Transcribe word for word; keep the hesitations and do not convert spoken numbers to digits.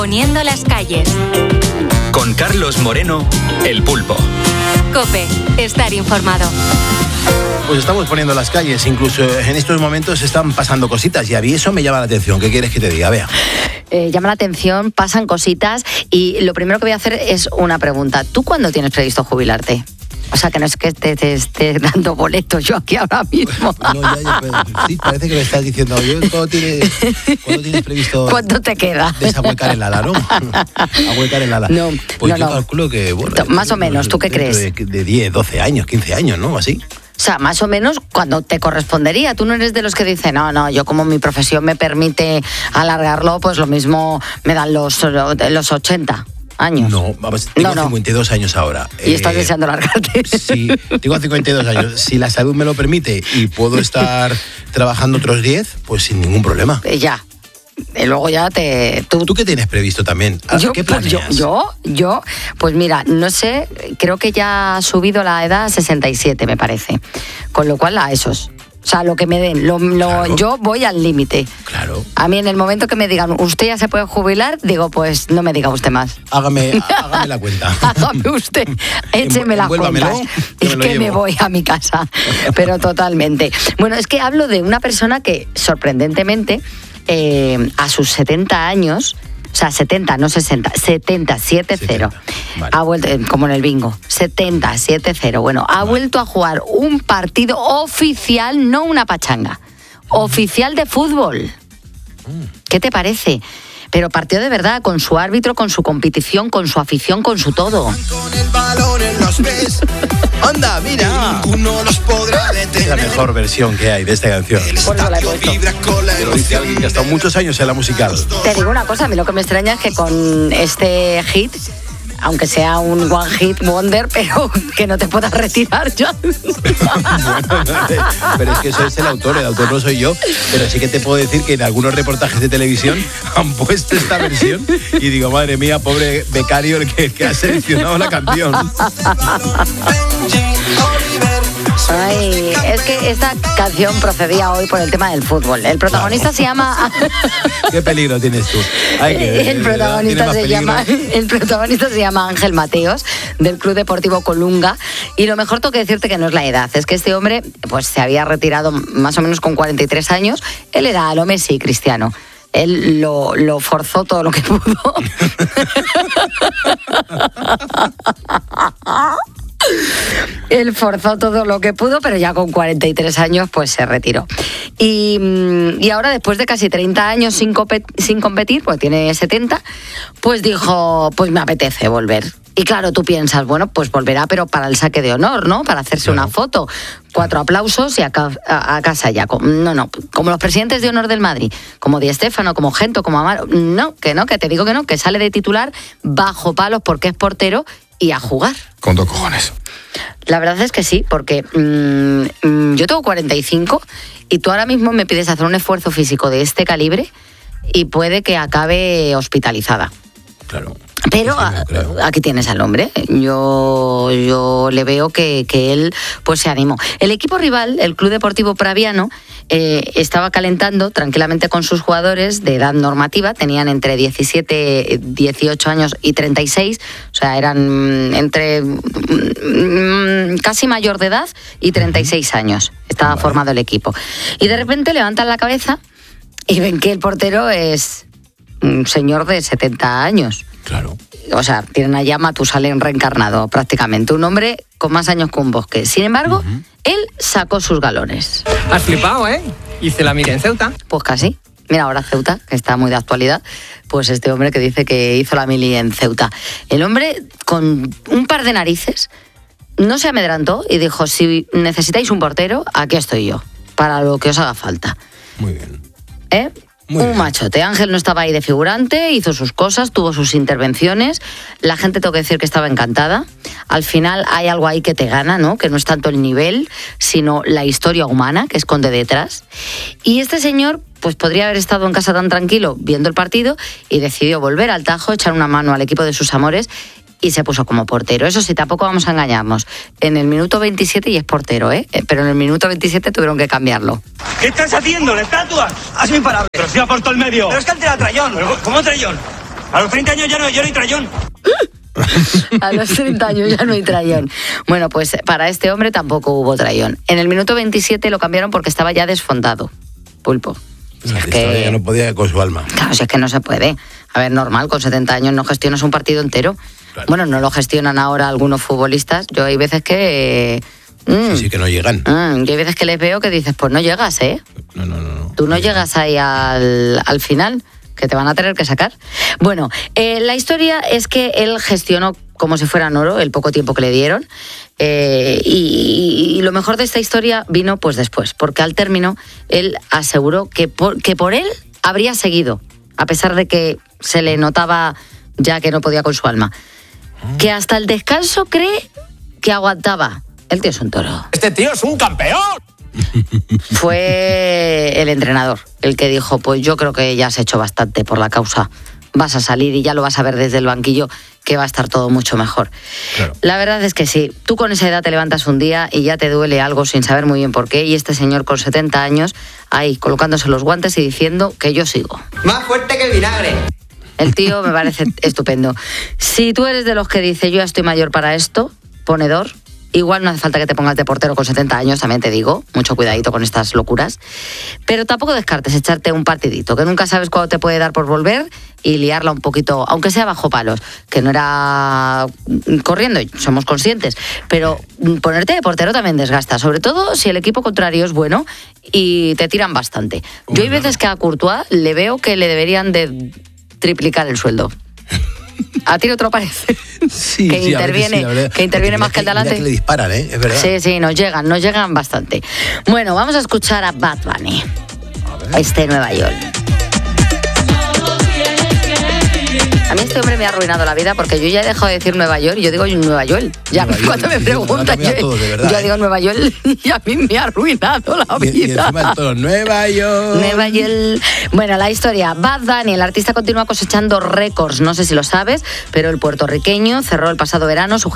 Poniendo las calles. Con Carlos Moreno, El Pulpo. COPE, estar informado. Pues estamos poniendo las calles, incluso en estos momentos están pasando cositas y a mí eso me llama la atención. ¿Qué quieres que te diga? Vea. Eh, llama la atención, pasan cositas y lo primero que voy a hacer es una pregunta. ¿Tú cuándo tienes previsto jubilarte? O sea, que no es que te, te esté dando boletos yo aquí ahora mismo. No, ya, ya, pues, sí, parece que me estás diciendo, yo, ¿cuándo tienes, ¿cuándo tienes previsto? ¿Cuánto te queda? Desahuecar el ala, ¿no? Ahuecar el ala. No, pues no, yo no. calculo que, bueno... Más o menos, ¿tú qué crees? De, de diez, doce años, quince años, ¿no? Así. O sea, más o menos cuando te correspondería. Tú no eres de los que dicen, no, no, yo como mi profesión me permite alargarlo, pues lo mismo me dan los, los ochenta años. No, vamos, tengo no, no. cincuenta y dos años ahora. Y eh, estás deseando largarte. Sí, tengo cincuenta y dos años. Si la salud me lo permite y puedo estar trabajando otros diez, pues sin ningún problema. Eh, ya. Y luego ya te... ¿Tú, ¿Tú qué tienes previsto también? Yo, ¿Qué pues planeas? yo, yo, yo, pues mira, no sé, creo que ya ha subido la edad a sesenta y siete, me parece. Con lo cual, a esos. O sea, lo que me den, lo, lo, Claro. yo voy al límite. Claro. A mí en el momento que me digan, usted ya se puede jubilar, digo, pues no me diga usted más. Hágame, hágame la cuenta. Hágame usted, écheme las Envuélvamelo, cuentas. que Es me lo que llevo. me voy a mi casa, pero totalmente. Bueno, es que hablo de una persona que, sorprendentemente, eh, a sus setenta años... O sea, setenta, no sesenta, setenta, siete cero. Vale. Ha vuelto, eh, como en el bingo, setenta, siete cero. Bueno, ha Vale. vuelto a jugar un partido oficial, no una pachanga, oficial de fútbol. ¿Qué te parece? Pero partido de verdad, con su árbitro, con su competición, con su afición, con su todo. Con el balón en los pies. Anda, mira. Ninguno los podrá Es detener. la mejor versión que hay de esta canción. El Por eso la he estadio puesto. vibra con la Pero dice alguien que ha estado muchos años en la musical. Te digo una cosa, a mí lo que me extraña es que con este hit, aunque sea un one hit wonder, pero que no te puedas retirar ya. Pero es que soy el autor, el autor no soy yo. Pero sí que te puedo decir que en algunos reportajes de televisión han puesto esta versión y digo, madre mía, pobre becario el que, que ha seleccionado la canción. Ay, es que esta canción procedía hoy por el tema del fútbol. El protagonista Claro. se llama... ¿Qué peligro tienes tú? Ay, que, el de verdad, tiene protagonista más se peligro. llama el protagonista se llama Ángel Mateos, del Club Deportivo Colunga, y lo mejor tengo que decirte que no es la edad, es que este hombre pues se había retirado más o menos con cuarenta y tres años. Él era a lo Messi cristiano. Él lo, lo forzó todo lo que pudo. Él forzó todo lo que pudo, pero ya con cuarenta y tres años pues se retiró. Y, y ahora, después de casi treinta años sin, compet- sin competir, pues tiene setenta, pues dijo, pues me apetece volver. Y claro, tú piensas, bueno, pues volverá, pero para el saque de honor, ¿no? Para hacerse Claro. una foto. Cuatro aplausos y a, ca- a- a casa ya. No, no, como los presidentes de honor del Madrid, como Di Stéfano, como Gento, como Amaro. No, que no, que te digo que no, que sale de titular bajo palos porque es portero y a jugar. Con dos cojones. La verdad es que sí, porque mmm, mmm, yo tengo cuarenta y cinco y tú ahora mismo me pides hacer un esfuerzo físico de este calibre y puede que acabe hospitalizada. Claro. Pero Sí, sí, a- creo. aquí tienes al hombre. Yo, yo le veo que, que él pues se animó. El equipo rival, el Club Deportivo Praviano, eh, estaba calentando tranquilamente con sus jugadores de edad normativa. Tenían entre diecisiete, dieciocho años y treinta y seis. O sea, eran mm, entre mm, casi mayor de edad y treinta y seis años. Estaba Vale. formado el equipo. Y de repente levantan la cabeza y ven que el portero es un señor de setenta años. Claro. O sea, tienen allá a Matusalén reencarnado prácticamente, un hombre con más años que un bosque. Sin embargo, Ujú. él sacó sus galones. Has flipado, ¿eh? Hice la mili en Ceuta. Pues casi. Mira, ahora Ceuta, que está muy de actualidad, pues este hombre que dice que hizo la mili en Ceuta. El hombre, con un par de narices, no se amedrantó y dijo, si necesitáis un portero, aquí estoy yo, para lo que os haga falta. Muy bien. ¿Eh? Muy un bien. machote. Ángel no estaba ahí de figurante, hizo sus cosas, tuvo sus intervenciones. La gente, tengo que decir que estaba encantada. Al final hay algo ahí que te gana, ¿no? Que no es tanto el nivel, sino la historia humana que esconde detrás. Y este señor, pues podría haber estado en casa tan tranquilo viendo el partido y decidió volver al Tajo, echar una mano al equipo de sus amores y se puso como portero. Eso sí, tampoco vamos a engañarnos. En el minuto veintisiete y es portero, ¿eh? Pero en el minuto veintisiete tuvieron que cambiarlo. ¿Qué estás haciendo? ¿La estatua? Has imparable. Pero si va por todo el medio. Pero es que el tira trayón. Pero, ¿cómo trayón? A los treinta años ya no, ya no hay trayón. A los treinta años ya no hay trayón. Bueno, pues para este hombre tampoco hubo trayón. En el minuto veintisiete lo cambiaron porque estaba ya desfondado. Pulpo. Si es que ya no podía con su alma. Claro, si es que no se puede. A ver, normal, con setenta años no gestionas un partido entero. Claro. Bueno, no lo gestionan ahora algunos futbolistas. Yo hay veces que... Mm, sí, sí, que no llegan. Mm, yo hay veces que les veo que dices, pues no llegas, ¿eh? No, no, no. no Tú no no llegas ahí al, al final, que te van a tener que sacar. Bueno, eh, la historia es que él gestionó como si fueran oro el poco tiempo que le dieron. Eh, y, y lo mejor de esta historia vino pues después, porque al término él aseguró que por, que por él habría seguido, a pesar de que se le notaba ya que no podía con su alma. Que hasta el descanso cree que aguantaba. El tío es un toro. ¡Este tío es un campeón! Fue el entrenador el que dijo, pues yo creo que ya has hecho bastante por la causa. Vas a salir y ya lo vas a ver desde el banquillo que va a estar todo mucho mejor. Claro. La verdad es que sí, tú con esa edad te levantas un día y ya te duele algo sin saber muy bien por qué, y este señor con setenta años ahí colocándose los guantes y diciendo que yo sigo. Más fuerte que el vinagre. El tío me parece estupendo. Si tú eres de los que dice yo ya estoy mayor para esto, ponedor, igual no hace falta que te pongas de portero con setenta años, también te digo, mucho cuidadito con estas locuras, pero tampoco descartes echarte un partidito, que nunca sabes cuándo te puede dar por volver y liarla un poquito, aunque sea bajo palos, que no era corriendo, somos conscientes, pero ponerte de portero también desgasta, sobre todo si el equipo contrario es bueno y te tiran bastante. Yo hay veces que a Courtois le veo que le deberían de triplicar el sueldo. ¿A ti no te lo parece? Sí, que, sí, interviene, que, sí, que interviene más que, que el delante. Que le disparan, ¿eh? Es verdad. Sí, sí, nos llegan, nos llegan bastante. Bueno, vamos a escuchar a Bad Bunny. A este Nueva York. A mí este hombre me ha arruinado la vida porque yo ya he dejado de decir Nueva York y yo digo Nueva York. Ya Nueva cuando York, me preguntan, yo, todo, verdad, yo ¿eh? digo Nueva York y a mí me ha arruinado la vida. Y, y encima todo, Nueva York. Nueva York. Bueno, la historia. Bad Bunny, el artista continúa cosechando récords. No sé si lo sabes, pero el puertorriqueño cerró el pasado verano su